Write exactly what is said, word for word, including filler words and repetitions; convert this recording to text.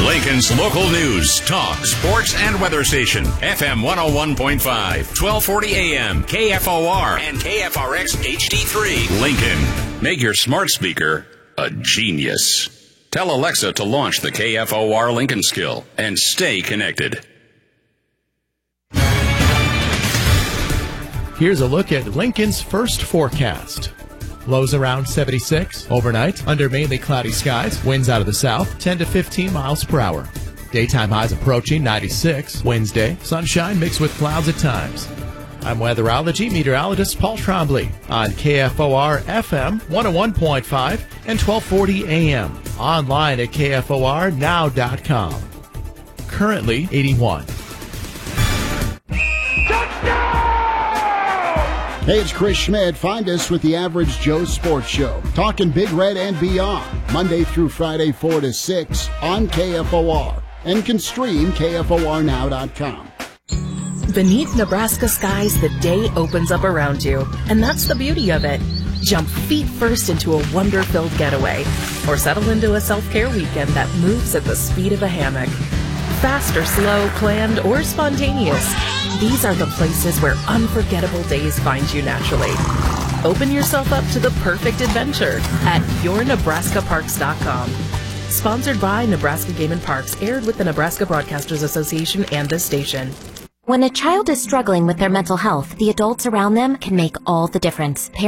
Lincoln's local news, talk, sports, and weather station. F M one oh one point five, twelve forty A M, K F O R, and K F R X H D three. Lincoln. Make your smart speaker a genius. Tell Alexa to launch the K F O R Lincoln skill and stay connected. Here's a look at Lincoln's first forecast. Lows around seventy-six. Overnight, under mainly cloudy skies. Winds out of the south, ten to fifteen miles per hour. Daytime highs approaching ninety-six. Wednesday, sunshine mixed with clouds at times. I'm weatherology meteorologist Paul Trombley on K F O R F M one oh one point five and twelve forty A M. Online at K F O R now dot com. Currently eighty-one. Hey, it's Chris Schmidt. Find us with the Average Joe Sports Show. Talking Big Red and beyond. Monday through Friday, four to six on K F O R. And can stream K F O R now dot com. Beneath Nebraska skies, the day opens up around you. And that's the beauty of it. Jump feet first into a wonder-filled getaway. Or settle into a self-care weekend that moves at the speed of a hammock. Fast or slow, planned or spontaneous. These are the places where unforgettable days find you naturally. Open yourself up to the perfect adventure at your nebraska parks dot com. Sponsored by Nebraska Game and Parks, aired with the Nebraska Broadcasters Association and this station. When a child is struggling with their mental health, the adults around them can make all the difference.